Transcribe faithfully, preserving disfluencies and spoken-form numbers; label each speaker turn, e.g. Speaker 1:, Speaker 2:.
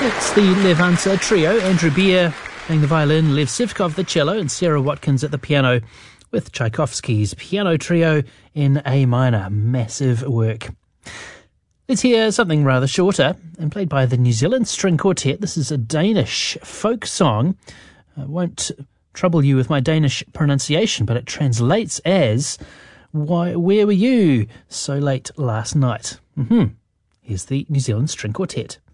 Speaker 1: It's the Levanter Trio, Andrew Beer playing the violin, Lev Sivkov the cello, and Sarah Watkins at the piano, with Tchaikovsky's Piano Trio in A minor. Massive work. Let's hear something rather shorter and played by the New Zealand String Quartet. This is a Danish folk song. I won't trouble you with my Danish pronunciation, but it translates as, "Why, where were you so late last night?" Mm-hmm. Here's the New Zealand String Quartet.